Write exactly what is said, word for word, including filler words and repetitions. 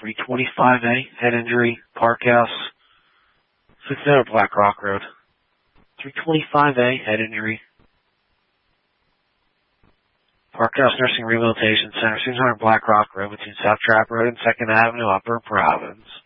three twenty-five A, head injury, Park House, six hundred Black Rock Road. three twenty-five A, head injury, Park House Nursing Rehabilitation Center, six hundred Black Rock Road between South Trap Road and second Avenue, Upper Providence.